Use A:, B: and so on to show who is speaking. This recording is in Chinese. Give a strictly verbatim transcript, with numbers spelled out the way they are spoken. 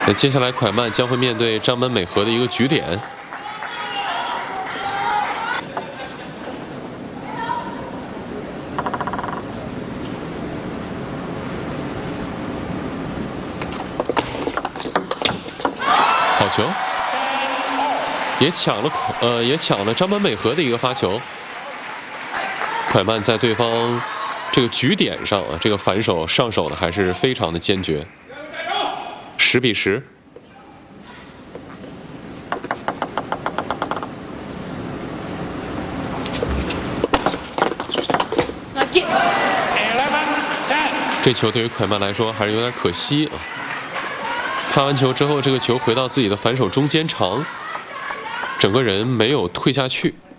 A: 那接下来蒯曼将会面对张本美和的一个局点。好球，也抢了呃也抢了张本美和的一个发球。蒯曼在对方这个局点上啊，这个反手上手呢还是非常的坚决。十比十。这球对于蒯曼来说还是有点可惜啊。发完球之后，这个球回到自己的反手中间长，整个人没有退下去。